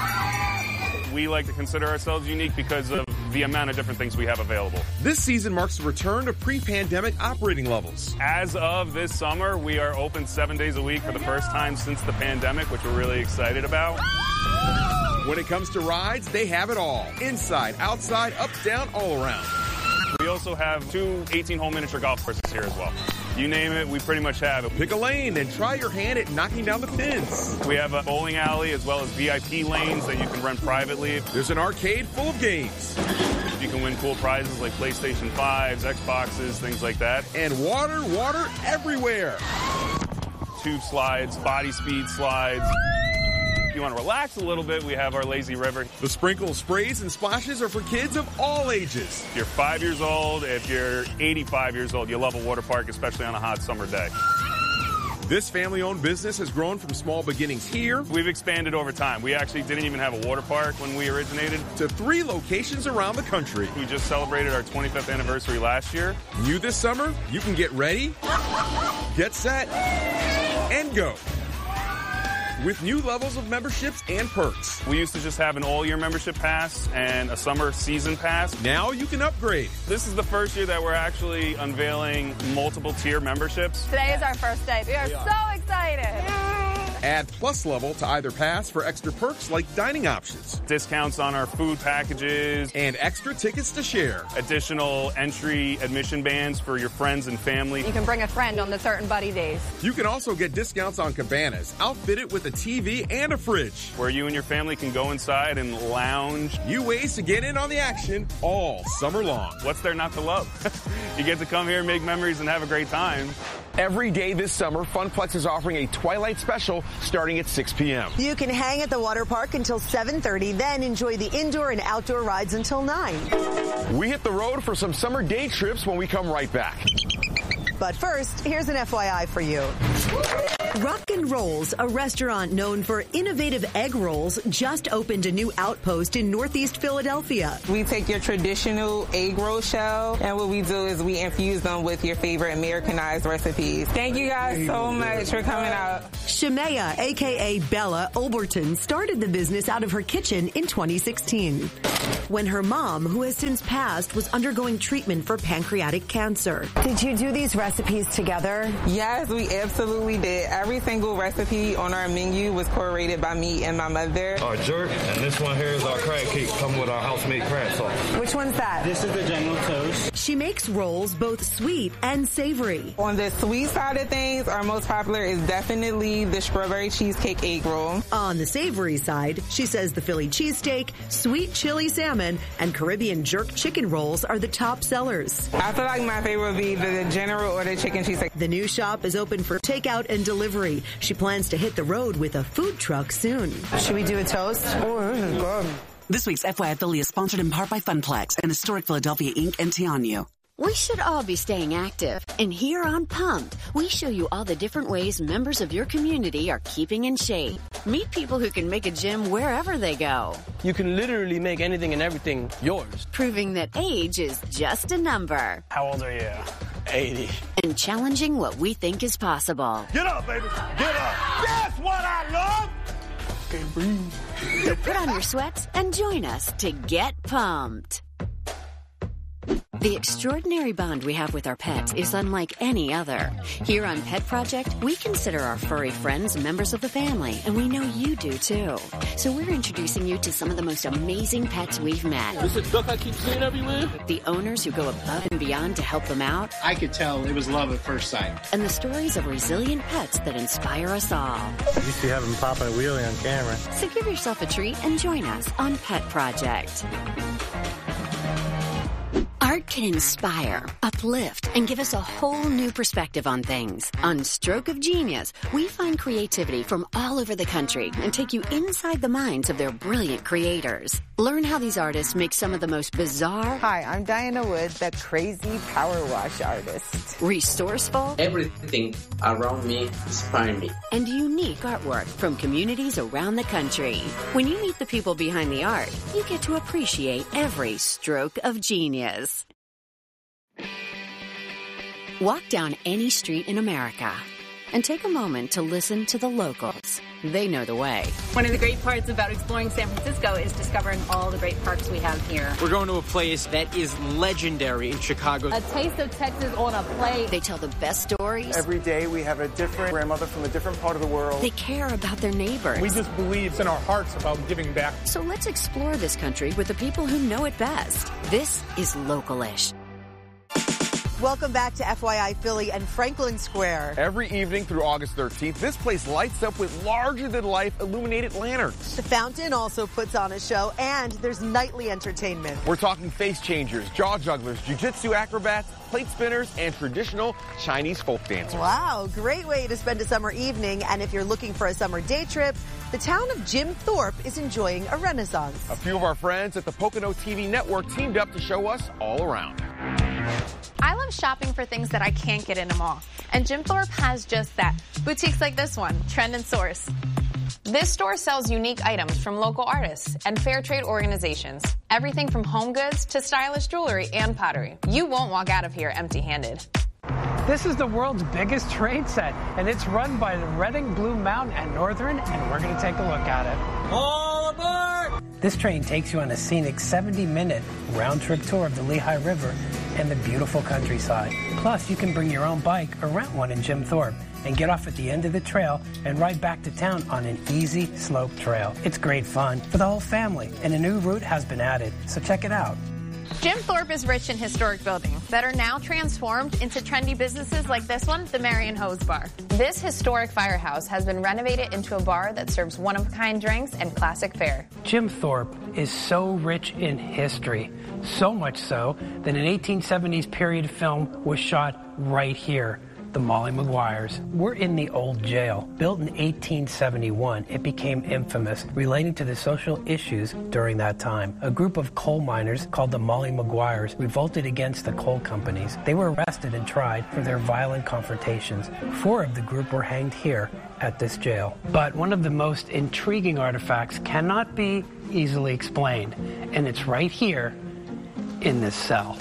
We like to consider ourselves unique because of the amount of different things we have available. This season marks the return to pre-pandemic operating levels. As of this summer, we are open seven days a week for the first time since the pandemic, which we're really excited about. When it comes to rides, they have it all. Inside, outside, up, down, all around. We also have two eighteen-hole miniature golf courses here as well. You name it, we pretty much have it. Pick a lane and try your hand at knocking down the pins. We have a bowling alley as well as V I P lanes that you can rent privately. There's an arcade full of games. You can win cool prizes like PlayStation fives, Xboxes, things like that. And water, water everywhere. Tube slides, body speed slides. If you want to relax a little bit, we have our lazy river. The sprinkle sprays and splashes are for kids of all ages. If you're five years old, if you're eighty-five years old, you love a water park, especially on a hot summer day. This family-owned business has grown from small beginnings here. We've expanded over time. We actually didn't even have a water park when we originated. To three locations around the country. We just celebrated our twenty-fifth anniversary last year. New this summer, you can get ready, get set, and go. With new levels of memberships and perks. We used to just have an all-year membership pass and a summer season pass. Now you can upgrade. This is the first year that we're actually unveiling multiple tier memberships. Today is our first day. We are so excited. Add Plus Level to either pass for extra perks like dining options, discounts on our food packages, and extra tickets to share. Additional entry admission bands for your friends and family. You can bring a friend on the certain buddy days. You can also get discounts on cabanas, outfitted with a T V and a fridge, where you and your family can go inside and lounge. New ways to get in on the action all summer long. What's there not to love? You get to come here, make memories, and have a great time. Every day this summer, Funplex is offering a Twilight Special starting at six p.m. You can hang at the water park until seven thirty, then enjoy the indoor and outdoor rides until nine. We hit the road for some summer day trips when we come right back. But first, here's an F Y I for you. Rock and Rolls, a restaurant known for innovative egg rolls, just opened a new outpost in Northeast Philadelphia. We take your traditional egg roll shell, and what we do is we infuse them with your favorite Americanized recipes. Thank you guys so much for coming out. Shemaya, a k a. Bella Olberton, started the business out of her kitchen in twenty sixteen. When her mom, who has since passed, was undergoing treatment for pancreatic cancer. Did you do these recipes together? Yes, we absolutely did. Every single recipe on our menu was curated by me and my mother. Our jerk, and this one here is our crab cake, come with our house-made crab sauce. Which one's that? This is the General Toast. She makes rolls both sweet and savory. On the sweet side of things, our most popular is definitely the strawberry cheesecake egg roll. On the savory side, she says the Philly cheesesteak, sweet chili salmon, and Caribbean jerk chicken rolls are the top sellers. I feel like my favorite would be the General or the chicken cheesesteak. The new shop is open for takeout and delivery. She plans to hit the road with a food truck soon. Should we do a toast? Oh, this is good. This week's F Y I Philly is sponsored in part by Funplex and Historic Philadelphia Incorporated and Tianyu. We should all be staying active. And here on Pumped, we show you all the different ways members of your community are keeping in shape. Meet people who can make a gym wherever they go. You can literally make anything and everything yours. Proving that age is just a number. How old are you? eighty. And challenging what we think is possible. Get up, baby. Get up. That's what I love. Okay, breathe. So put on your sweats and join us to get pumped. The extraordinary bond we have with our pets is unlike any other. Here on Pet Project, we consider our furry friends members of the family, and we know you do too. So we're introducing you to some of the most amazing pets we've met. This is a duck I keep seeing everywhere. The owners who go above and beyond to help them out. I could tell it was love at first sight. And the stories of resilient pets that inspire us all. You used to have him popping a wheelie on camera. So give yourself a treat and join us on Pet Project. Art can inspire, uplift, and give us a whole new perspective on things. On Stroke of Genius, we find creativity from all over the country and take you inside the minds of their brilliant creators. Learn how these artists make some of the most bizarre... Hi, I'm Diana Wood, the crazy power wash artist. Resourceful... Everything around me inspires me. And unique artwork from communities around the country. When you meet the people behind the art, you get to appreciate every stroke of genius. Walk down any street in America and take a moment to listen to the locals. They know the way. One of the great parts about exploring San Francisco is discovering all the great parks we have here. We're going to a place that is legendary in Chicago. A taste of Texas on a plate. They tell the best stories. Every day we have a different grandmother from a different part of the world. They care about their neighbors. We just believe in our hearts about giving back. So let's explore this country with the people who know it best. This is Localish. Welcome back to F Y I Philly and Franklin Square. Every evening through August thirteenth, this place lights up with larger-than-life illuminated lanterns. The fountain also puts on a show, and there's nightly entertainment. We're talking face changers, jaw jugglers, jiu-jitsu acrobats, plate spinners, and traditional Chinese folk dancers. Wow, great way to spend a summer evening. And if you're looking for a summer day trip, the town of Jim Thorpe is enjoying a renaissance. A few of our friends at the Pocono T V network teamed up to show us all around. I love shopping for things that I can't get in a mall, and Jim Thorpe has just that. Boutiques like this one, Trend and Source. This store sells unique items from local artists and fair trade organizations. Everything from home goods to stylish jewelry and pottery. You won't walk out of here empty-handed. This is the world's biggest train set, and it's run by the Reading, Blue Mountain, and Northern, and we're going to take a look at it. All aboard! This train takes you on a scenic seventy minute round-trip tour of the Lehigh River and the beautiful countryside. Plus, you can bring your own bike or rent one in Jim Thorpe and get off at the end of the trail and ride back to town on an easy slope trail. It's great fun for the whole family, and a new route has been added, so check it out. Jim Thorpe is rich in historic buildings that are now transformed into trendy businesses like this one, the Marion Hose Bar. This historic firehouse has been renovated into a bar that serves one-of-a-kind drinks and classic fare. Jim Thorpe is so rich in history, so much so that an eighteen seventies period film was shot right here. The Molly Maguires. We're in the old jail. Built in eighteen seventy-one, it became infamous, relating to the social issues during that time. A group of coal miners called the Molly Maguires revolted against the coal companies. They were arrested and tried for their violent confrontations. Four of the group were hanged here at this jail. But one of the most intriguing artifacts cannot be easily explained, and it's right here in this cell.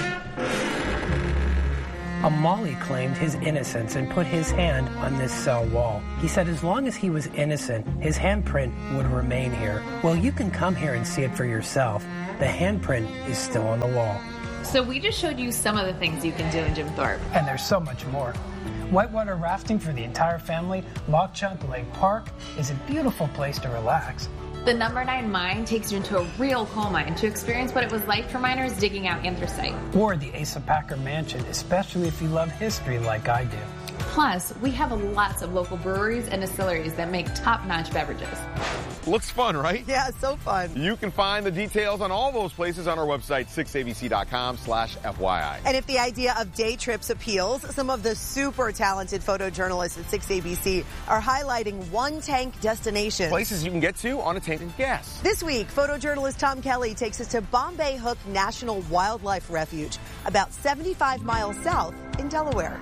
A Molly claimed his innocence and put his hand on this cell wall. He said as long as he was innocent, his handprint would remain here. Well, you can come here and see it for yourself. The handprint is still on the wall. So we just showed you some of the things you can do in Jim Thorpe. And there's so much more. Whitewater rafting for the entire family. Lock Chunk Lake Park is a beautiful place to relax. The number nine mine takes you into a real coal mine to experience what it was like for miners digging out anthracite. Or the Asa Packer Mansion, especially if you love history like I do. Plus, we have lots of local breweries and distilleries that make top-notch beverages. Looks fun, right? Yeah, so fun. You can find the details on all those places on our website, six A B C dot com slash F Y I. And if the idea of day trips appeals, some of the super talented photojournalists at six A B C are highlighting one-tank destinations. Places you can get to on a tank of gas. This week, photojournalist Tom Kelly takes us to Bombay Hook National Wildlife Refuge, about seventy-five miles south in Delaware.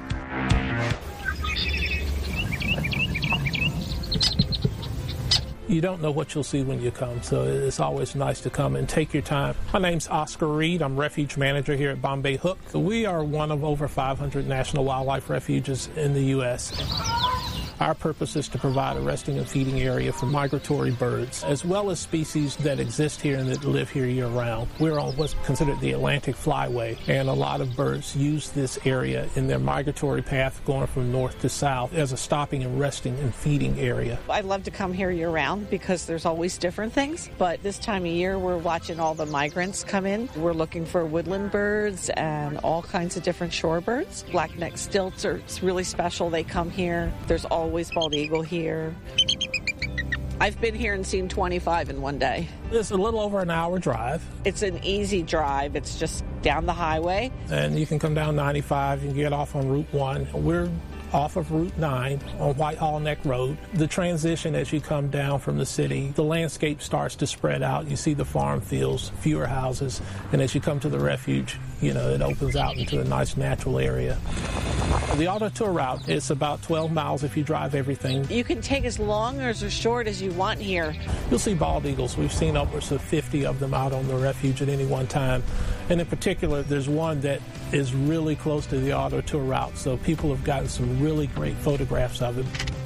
You don't know what you'll see when you come, so it's always nice to come and take your time. My name's Oscar Reed. I'm refuge manager here at Bombay Hook. We are one of over five hundred national wildlife refuges in the U S Our purpose is to provide a resting and feeding area for migratory birds, as well as species that exist here and that live here year-round. We're on what's considered the Atlantic Flyway, and a lot of birds use this area in their migratory path going from north to south as a stopping and resting and feeding area. I love to come here year-round because there's always different things, but this time of year we're watching all the migrants come in. We're looking for woodland birds and all kinds of different shorebirds. Black-necked stilts are really special. They come here. There's always Always bald eagle here. I've been here and seen twenty-five in one day. It's a little over an hour drive. It's an easy drive. It's just down the highway. And you can come down ninety-five and get off on Route one. We're off of Route nine on Whitehall Neck Road. The transition as you come down from the city, the landscape starts to spread out. You see the farm fields, fewer houses, and as you come to the refuge, you know, it opens out into a nice natural area. The auto tour route is about twelve miles if you drive everything. You can take as long or as short as you want here. You'll see bald eagles. We've seen upwards of fifty of them out on the refuge at any one time. And in particular, there's one that is really close to the auto tour route, so people have gotten some really great photographs of it.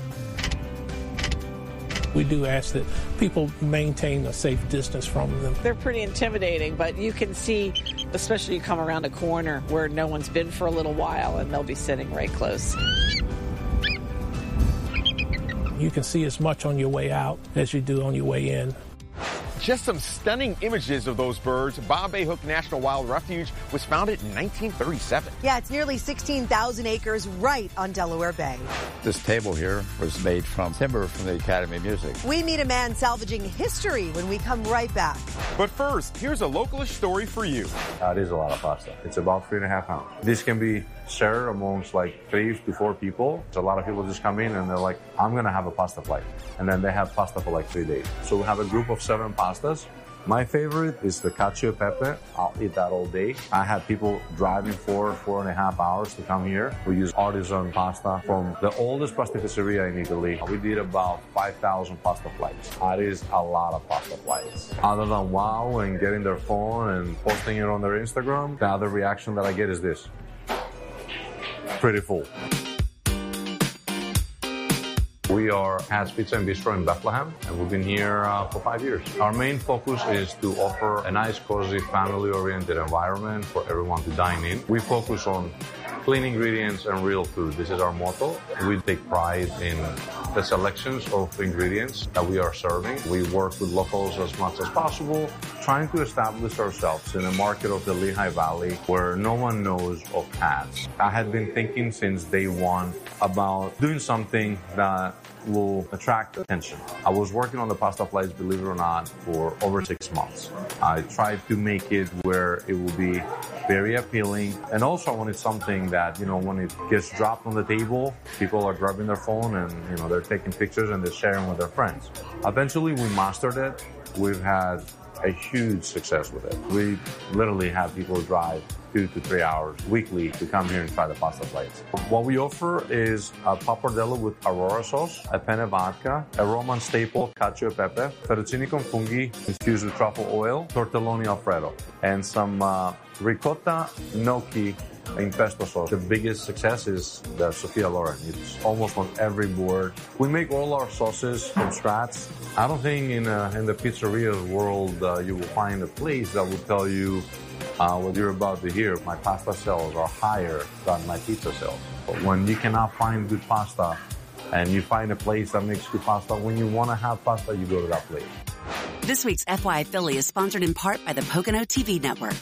We do ask that people maintain a safe distance from them. They're pretty intimidating, but you can see, especially you come around a corner where no one's been for a little while, and they'll be sitting right close. You can see as much on your way out as you do on your way in. Just some stunning images of those birds. Bombay Hook National Wild Refuge was founded in nineteen thirty-seven. Yeah, it's nearly sixteen thousand acres right on Delaware Bay. This table here was made from timber from the Academy of Music. We meet a man salvaging history when we come right back. But first, here's a localish story for you. Uh, it is a lot of pasta. It's about three and a half pounds. This can be shared amongst like three to four people. So a lot of people just come in and they're like, I'm going to have a pasta flight. And then they have pasta for like three days. So we have a group of seven pastas. My favorite is the cacio e pepe. I'll eat that all day. I had people driving four, four and a half hours to come here. We use artisan pasta from the oldest pasticceria in Italy. We did about five thousand pasta flights. That is a lot of pasta flights. Other than wow and getting their phone and posting it on their Instagram, the other reaction that I get is this. Pretty full. We are Pat's Pizza and Bistro in Bethlehem, and we've been here uh, for five years. Our main focus is to offer a nice, cozy, family-oriented environment for everyone to dine in. We focus on clean ingredients and real food. This is our motto. We take pride in the selections of ingredients that we are serving. We work with locals as much as possible, trying to establish ourselves in a market of the Lehigh Valley where no one knows of Pat's. I had been thinking since day one about doing something that will attract attention. I was working on the pasta flights, believe it or not, for over six months. I tried to make it where it will be very appealing, and also I wanted something that, you know, when it gets dropped on the table, people are grabbing their phone and, you know, they're taking pictures and they're sharing with their friends. Eventually we mastered it. We've had a huge success with it. We literally have people drive two to three hours weekly to come here and try the pasta flights. What we offer is a pappardelle with Aurora sauce, a penne vodka, a Roman staple, cacio e pepe, fettuccine con funghi infused with truffle oil, tortelloni alfredo, and some uh, ricotta gnocchi in pesto sauce. The biggest success is the Sophia Loren. It's almost on every board. We make all our sauces from scratch. I don't think in, uh, in the pizzeria world uh, you will find a place that will tell you uh, what you're about to hear. My pasta sales are higher than my pizza sales. But when you cannot find good pasta and you find a place that makes good pasta, when you want to have pasta, you go to that place. This week's F Y I Philly is sponsored in part by the Pocono T V Network.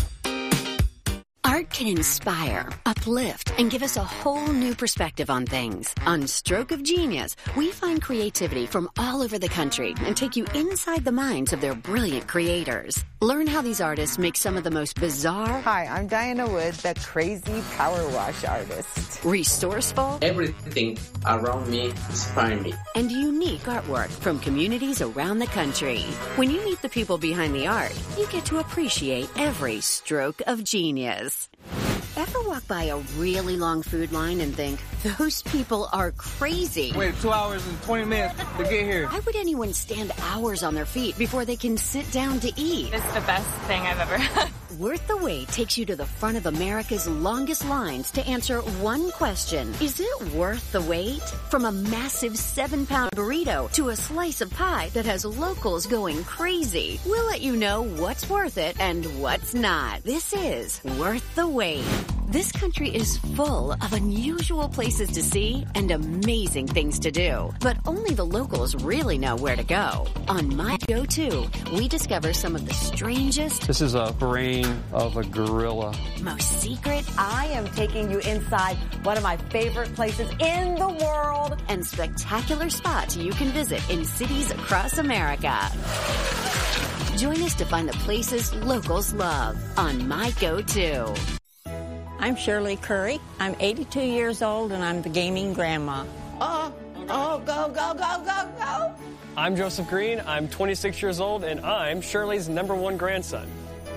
Art can inspire, uplift, and give us a whole new perspective on things. On Stroke of Genius, we find creativity from all over the country and take you inside the minds of their brilliant creators. Learn how these artists make some of the most bizarre... Hi, I'm Diana Wood, the crazy power wash artist. Resourceful... Everything around me inspires me. And unique artwork from communities around the country. When you meet the people behind the art, you get to appreciate every stroke of genius. Ever walk by a really long food line and think, those people are crazy? Wait two hours and twenty minutes to get here. Why would anyone stand hours on their feet before they can sit down to eat? It's the best thing I've ever had. Worth the Wait takes you to the front of America's longest lines to answer one question. Is it worth the wait? From a massive seven-pound burrito to a slice of pie that has locals going crazy. We'll let you know what's worth it and what's not. This is Worth the Wait. This country is full of unusual places to see and amazing things to do. But only the locals really know where to go. On My Go-To, we discover some of the strangest... This is a brain of a gorilla. Most secret... I am taking you inside one of my favorite places in the world. And spectacular spots you can visit in cities across America. Join us to find the places locals love on My Go-To. I'm Shirley Curry. I'm eighty-two years old, and I'm the gaming grandma. Oh, oh, go, go, go, go, go. I'm Joseph Green. I'm twenty-six years old, and I'm Shirley's number one grandson.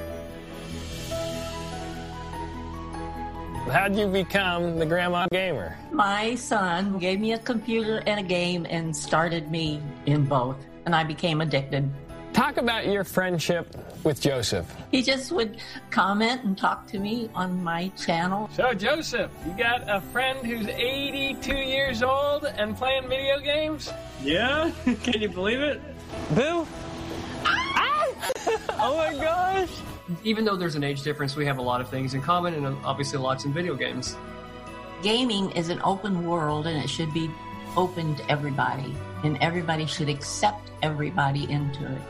How'd you become the grandma gamer? My son gave me a computer and a game and started me in both, and I became addicted. Talk about your friendship with Joseph. He just would comment and talk to me on my channel. So, Joseph, you got a friend who's eighty-two years old and playing video games? Yeah? Can you believe it? Boo? Ah! Oh my gosh! Even though there's an age difference, we have a lot of things in common, and obviously lots in video games. Gaming is an open world, and it should be open to everybody, and everybody should accept everybody into it.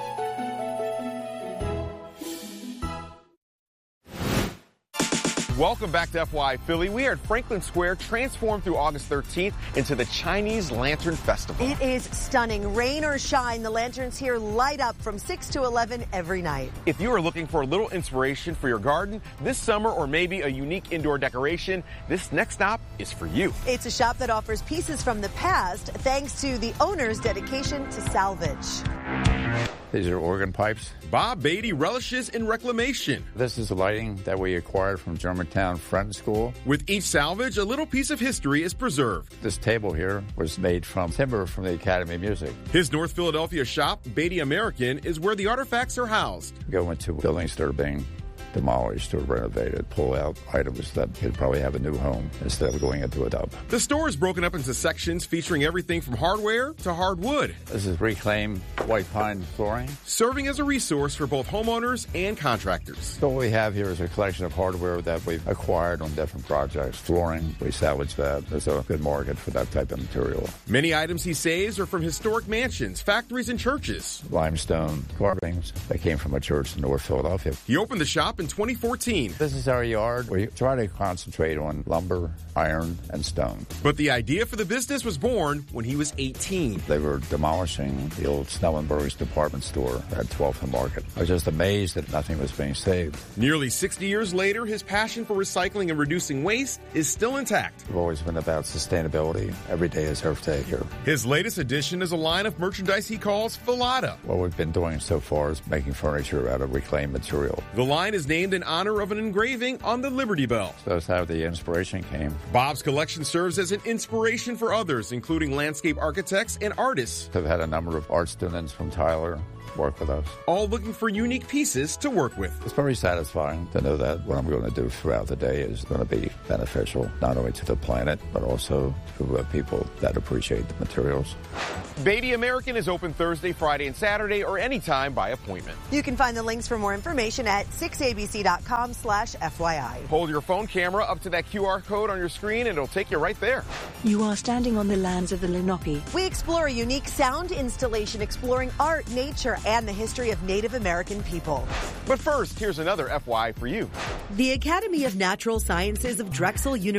Welcome back to F Y I Philly. We are at Franklin Square, transformed through August thirteenth into the Chinese Lantern Festival. It is stunning. Rain or shine, the lanterns here light up from six to eleven every night. If you are looking for a little inspiration for your garden this summer, or maybe a unique indoor decoration, this next stop is for you. It's a shop that offers pieces from the past thanks to the owner's dedication to salvage. These are organ pipes. Bob Beatty relishes in reclamation. This is the lighting that we acquired from Germantown Friend School. With each salvage, a little piece of history is preserved. This table here was made from timber from the Academy of Music. His North Philadelphia shop, Beatty American, is where the artifacts are housed. Go into buildings that are being demolished or renovated, pull out items that could probably have a new home instead of going into a dump. The store is broken up into sections featuring everything from hardware to hardwood. This is reclaimed white pine flooring, serving as a resource for both homeowners and contractors. So what we have here is a collection of hardware that we've acquired on different projects. Flooring, we salvage that. There's a good market for that type of material. Many items he saves are from historic mansions, factories, and churches. Limestone carvings that came from a church in North Philadelphia. He opened the shop in twenty fourteen. This is our yard. We try to concentrate on lumber, iron, and stone. But the idea for the business was born when he was eighteen. They were demolishing the old Snellenberg's department store at twelfth and Market. I was just amazed that nothing was being saved. Nearly sixty years later, his passion for recycling and reducing waste is still intact. We've always been about sustainability. Every day is Earth Day here. His latest addition is a line of merchandise he calls Filata. What we've been doing so far is making furniture out of reclaimed material. The line is named in honor of an engraving on the Liberty Bell. So that's how the inspiration came. Bob's collection serves as an inspiration for others, including landscape architects and artists. I've had a number of art students from Tyler work with us. All looking for unique pieces to work with. It's very satisfying to know that what I'm going to do throughout the day is going to be beneficial, not only to the planet, but also to uh, people that appreciate the materials. Beatty American is open Thursday, Friday, and Saturday, or anytime by appointment. You can find the links for more information at six a b c dot com slash F Y I. Hold your phone camera up to that Q R code on your screen and it'll take you right there. You are standing on the lands of the Lenape. We explore a unique sound installation exploring art, nature, and the history of Native American people. But first, here's another F Y I for you. The Academy of Natural Sciences of Drexel University